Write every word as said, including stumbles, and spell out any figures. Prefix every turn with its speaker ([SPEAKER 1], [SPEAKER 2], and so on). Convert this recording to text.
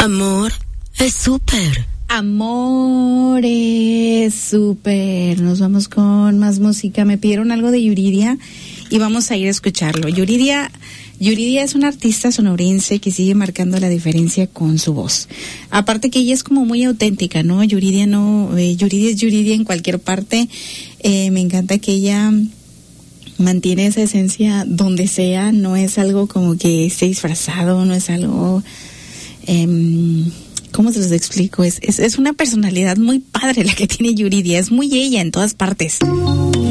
[SPEAKER 1] Amor es súper.
[SPEAKER 2] Amor es súper. Nos vamos con más música. Me pidieron algo de Yuridia y vamos a ir a escucharlo. Yuridia, Yuridia es una artista sonorense que sigue marcando la diferencia con su voz. Aparte que ella es como muy auténtica, ¿no? Yuridia no, eh, Yuridia es Yuridia en cualquier parte. Eh, me encanta que ella mantiene esa esencia donde sea, no es algo como que esté disfrazado, no es algo, eh, ¿cómo se los explico? Es, es, es una personalidad muy padre la que tiene Yuridia, es muy ella en todas partes.